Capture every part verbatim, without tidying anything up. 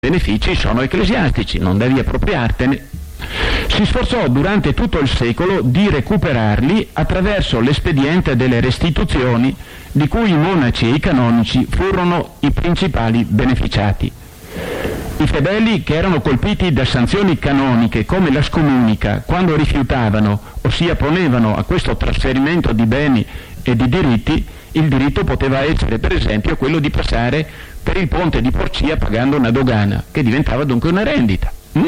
benefici sono ecclesiastici, non devi appropriartene. Si sforzò durante tutto il secolo di recuperarli attraverso l'espediente delle restituzioni, di cui i monaci e i canonici furono i principali beneficiati. I fedeli che erano colpiti da sanzioni canoniche come la scomunica, quando rifiutavano o si opponevano a questo trasferimento di beni e di diritti, il diritto poteva essere per esempio quello di passare per il ponte di Porcia pagando una dogana, che diventava dunque una rendita. Mm?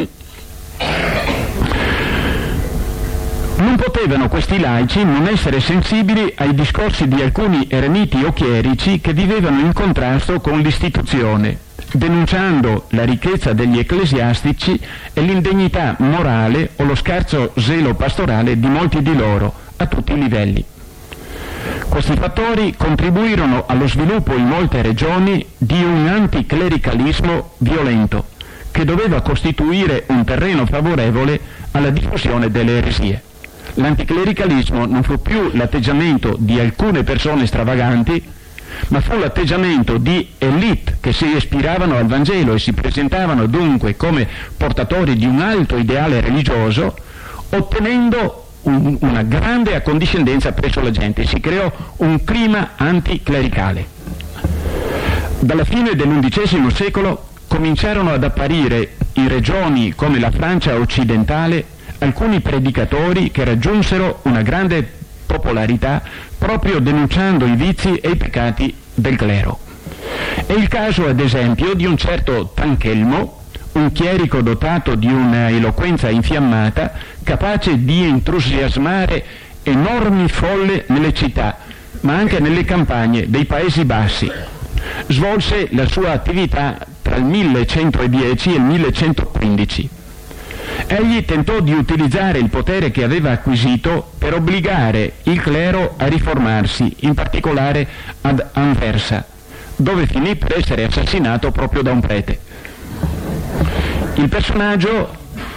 Non potevano questi laici non essere sensibili ai discorsi di alcuni eremiti o chierici che vivevano in contrasto con l'istituzione, denunciando la ricchezza degli ecclesiastici e l'indegnità morale o lo scarso zelo pastorale di molti di loro, a tutti i livelli. Questi fattori contribuirono allo sviluppo in molte regioni di un anticlericalismo violento, che doveva costituire un terreno favorevole alla diffusione delle eresie. L'anticlericalismo non fu più l'atteggiamento di alcune persone stravaganti, ma fu l'atteggiamento di élite che si ispiravano al Vangelo e si presentavano dunque come portatori di un alto ideale religioso, ottenendo un, una grande accondiscendenza presso la gente. Si creò un clima anticlericale. Dalla fine dell'undicesimo secolo cominciarono ad apparire in regioni come la Francia occidentale alcuni predicatori che raggiunsero una grande popolarità proprio denunciando i vizi e i peccati del clero. È il caso, ad esempio, di un certo Tanchelmo, un chierico dotato di una eloquenza infiammata, capace di entusiasmare enormi folle nelle città, ma anche nelle campagne dei Paesi Bassi. Svolse la sua attività tra il millecentodieci e il millecentoquindici. Egli tentò di utilizzare il potere che aveva acquisito per obbligare il clero a riformarsi, in particolare ad Anversa, dove finì per essere assassinato proprio da un prete. Il personaggio,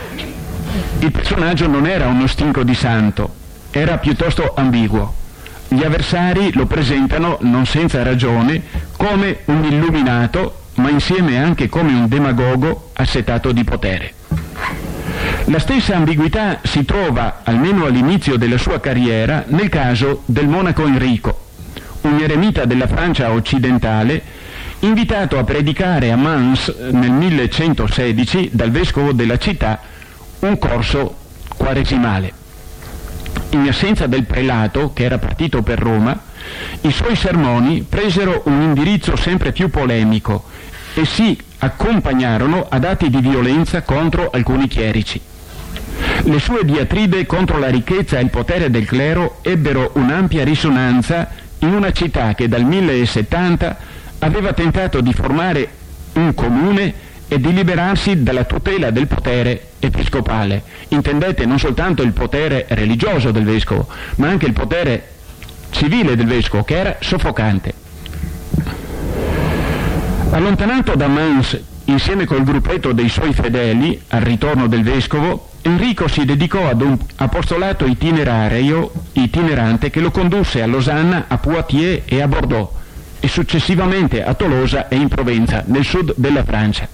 il personaggio non era uno stinco di santo, era piuttosto ambiguo. Gli avversari lo presentano, non senza ragione, come un illuminato, ma insieme anche come un demagogo assetato di potere. La stessa ambiguità si trova, almeno all'inizio della sua carriera, nel caso del monaco Enrico, un eremita della Francia occidentale, invitato a predicare a Mans nel millecentosedici dal vescovo della città un corso quaresimale. In assenza del prelato, che era partito per Roma, i suoi sermoni presero un indirizzo sempre più polemico e si accompagnarono ad atti di violenza contro alcuni chierici. Le sue diatribe contro la ricchezza e il potere del clero ebbero un'ampia risonanza in una città che dal millesettanta aveva tentato di formare un comune e di liberarsi dalla tutela del potere episcopale. Intendete non soltanto il potere religioso del vescovo, ma anche il potere civile del vescovo, che era soffocante. Allontanato da Mans insieme col gruppetto dei suoi fedeli al ritorno del vescovo, Enrico si dedicò ad un apostolato itinerario itinerante che lo condusse a Losanna, a Poitiers e a Bordeaux, e successivamente a Tolosa e in Provenza, nel sud della Francia.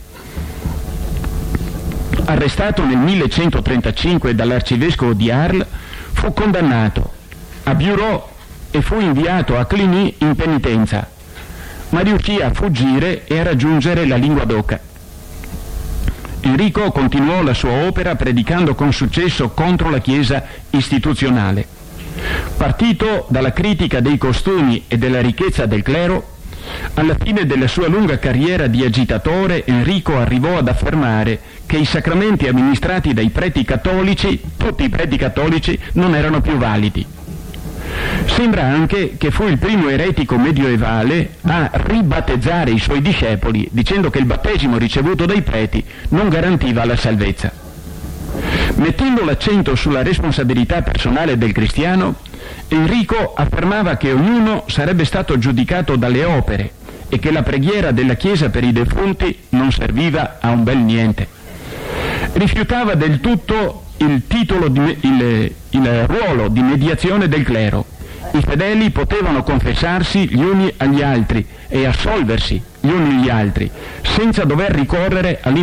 Arrestato nel millecentotrentacinque dall'arcivescovo di Arles, fu condannato a Bureau e fu inviato a Cluny in penitenza, ma riuscì a fuggire e a raggiungere la Linguadoca. Enrico continuò la sua opera predicando con successo contro la Chiesa istituzionale. Partito dalla critica dei costumi e della ricchezza del clero, alla fine della sua lunga carriera di agitatore, Enrico arrivò ad affermare che i sacramenti amministrati dai preti cattolici, tutti i preti cattolici, non erano più validi. Sembra anche che fu il primo eretico medioevale a ribattezzare i suoi discepoli dicendo che il battesimo ricevuto dai preti non garantiva la salvezza. Mettendo l'accento sulla responsabilità personale del cristiano, Enrico affermava che ognuno sarebbe stato giudicato dalle opere e che la preghiera della Chiesa per i defunti non serviva a un bel niente. Rifiutava del tutto il titolo di, il, il ruolo di mediazione del clero. I fedeli potevano confessarsi gli uni agli altri e assolversi, gli uni gli altri, senza dover ricorrere